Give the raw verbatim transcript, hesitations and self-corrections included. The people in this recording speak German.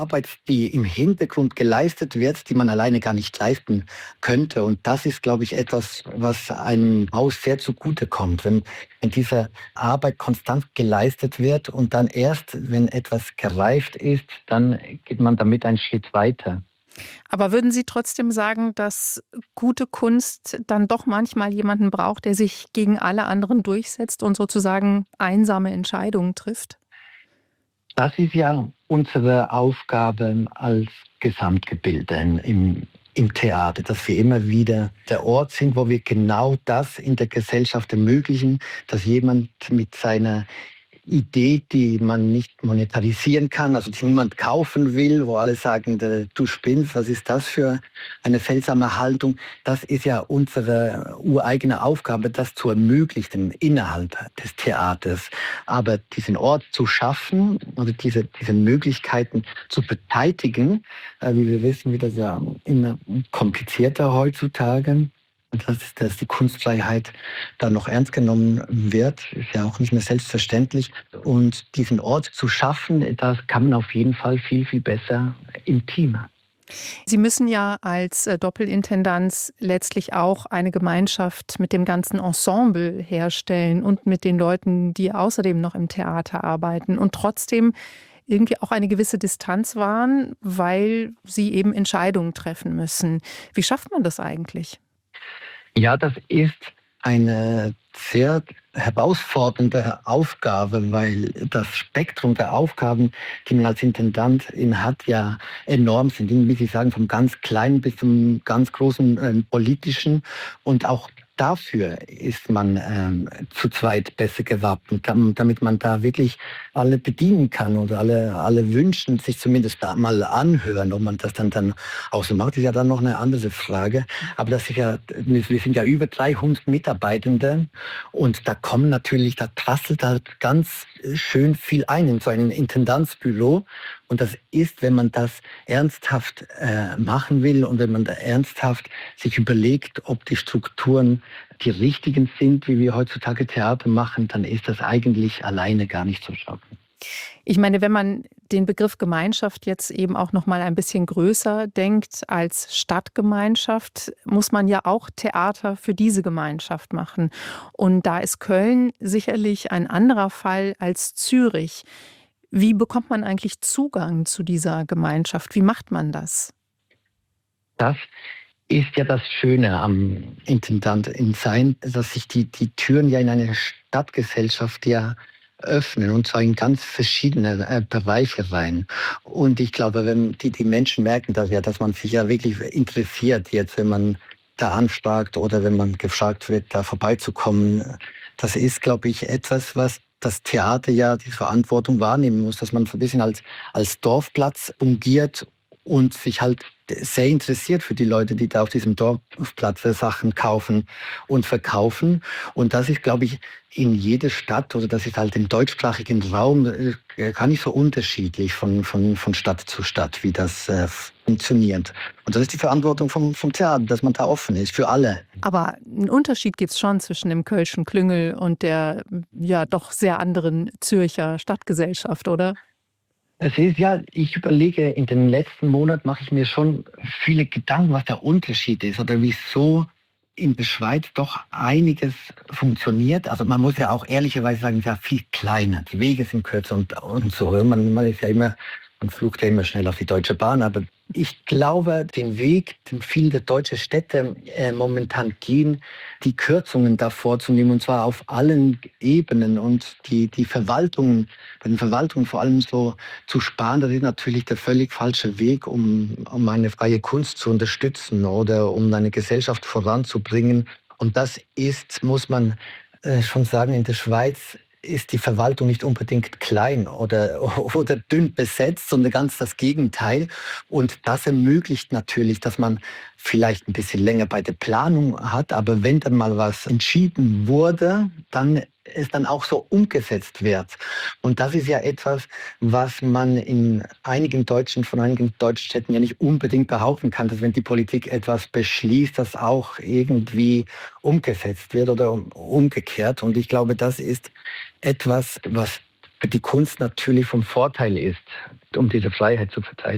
Arbeit, die im Hintergrund geleistet wird, die man alleine gar nicht leisten könnte. Und das ist, glaube ich, etwas, was einem Haus sehr zugutekommt, wenn, wenn diese Arbeit konstant geleistet wird und dann erst, wenn etwas gereift ist, dann geht man damit einen Schritt weiter. Aber würden Sie trotzdem sagen, dass gute Kunst dann doch manchmal jemanden braucht, der sich gegen alle anderen durchsetzt und sozusagen einsame Entscheidungen trifft? Das ist ja unsere Aufgabe als Gesamtgebilde im, im Theater, dass wir immer wieder der Ort sind, wo wir genau das in der Gesellschaft ermöglichen, dass jemand mit seiner Idee, die man nicht monetarisieren kann, also die niemand kaufen will, wo alle sagen, du spinnst, was ist das für eine seltsame Haltung? Das ist ja unsere ureigene Aufgabe, das zu ermöglichen innerhalb des Theaters. Aber diesen Ort zu schaffen oder diese, diese Möglichkeiten zu beteiligen, äh, wie wir wissen, wird das ja immer komplizierter heutzutage. Und das ist, dass die Kunstfreiheit da noch ernst genommen wird, ist ja auch nicht mehr selbstverständlich. Und diesen Ort zu schaffen, das kann man auf jeden Fall viel, viel besser im Team. Sie müssen ja als äh, Doppelintendanz letztlich auch eine Gemeinschaft mit dem ganzen Ensemble herstellen und mit den Leuten, die außerdem noch im Theater arbeiten und trotzdem irgendwie auch eine gewisse Distanz wahren, weil Sie eben Entscheidungen treffen müssen. Wie schafft man das eigentlich? Ja, das ist eine sehr herausfordernde Aufgabe, weil das Spektrum der Aufgaben, die man als Intendant in hat, ja enorm sind. Wie Sie sagen, vom ganz kleinen bis zum ganz großen äh, politischen. Und auch dafür ist man ähm, zu zweit besser gewappnet, damit man da wirklich alle bedienen kann oder alle, alle wünschen, sich zumindest da mal anhören. Ob man das dann, dann auch so macht, ist ja dann noch eine andere Frage. Aber das ist ja, wir sind ja über dreihundert Mitarbeitende und da kommen natürlich, da prasselt halt ganz schön viel ein in so ein Intendanzbüro. Und das ist, wenn man das ernsthaft äh, machen will und wenn man da ernsthaft sich überlegt, ob die Strukturen die richtigen sind, wie wir heutzutage Theater machen, dann ist das eigentlich alleine gar nicht zu schaffen. Ich meine, wenn man den Begriff Gemeinschaft jetzt eben auch noch mal ein bisschen größer denkt als Stadtgemeinschaft, muss man ja auch Theater für diese Gemeinschaft machen. Und da ist Köln sicherlich ein anderer Fall als Zürich. Wie bekommt man eigentlich Zugang zu dieser Gemeinschaft? Wie macht man das? Das ist ja das Schöne am Intendant in Sein, dass sich die, die Türen ja in eine Stadtgesellschaft ja öffnen und zwar in ganz verschiedene äh, Bereiche rein. Und ich glaube, wenn die, die Menschen merken das ja, dass man sich ja wirklich interessiert jetzt, wenn man da anfragt oder wenn man gefragt wird, da vorbeizukommen. Das ist, glaube ich, etwas, was das Theater ja die Verantwortung wahrnehmen muss, dass man so ein bisschen als, als Dorfplatz fungiert und sich halt sehr interessiert für die Leute, die da auf diesem Dorfplatz Sachen kaufen und verkaufen. Und das ist, glaube ich, in jeder Stadt, oder das ist halt im deutschsprachigen Raum, äh, gar nicht so unterschiedlich von, von, von Stadt zu Stadt, wie das äh, funktioniert. Und das ist die Verantwortung vom, vom Theater, dass man da offen ist für alle. Aber einen Unterschied gibt es schon zwischen dem Kölschen Klüngel und der ja doch sehr anderen Zürcher Stadtgesellschaft, oder? Es ist ja, ich überlege, in den letzten Monaten mache ich mir schon viele Gedanken, was der Unterschied ist oder wieso in der Schweiz doch einiges funktioniert. Also man muss ja auch ehrlicherweise sagen, ja viel kleiner. Die Wege sind kürzer und, und so. Man, man ist ja immer, man flucht ja immer schnell auf die Deutsche Bahn, aber ich glaube, den Weg, den viele deutsche Städte äh, momentan gehen, die Kürzungen da vorzunehmen, und zwar auf allen Ebenen und die, die Verwaltungen, bei den Verwaltungen vor allem so zu sparen, das ist natürlich der völlig falsche Weg, um, um eine freie Kunst zu unterstützen oder um eine Gesellschaft voranzubringen. Und das ist, muss man äh, schon sagen, in der Schweiz ist die Verwaltung nicht unbedingt klein oder, oder dünn besetzt, sondern ganz das Gegenteil. Und das ermöglicht natürlich, dass man vielleicht ein bisschen länger bei der Planung hat, aber wenn dann mal was entschieden wurde, dann es dann auch so umgesetzt wird. Und das ist ja etwas, was man in einigen deutschen, von einigen deutschen Städten ja nicht unbedingt behaupten kann, dass wenn die Politik etwas beschließt, das auch irgendwie umgesetzt wird oder umgekehrt. Und ich glaube, das ist etwas, was für die Kunst natürlich vom Vorteil ist, um diese Freiheit zu verteidigen.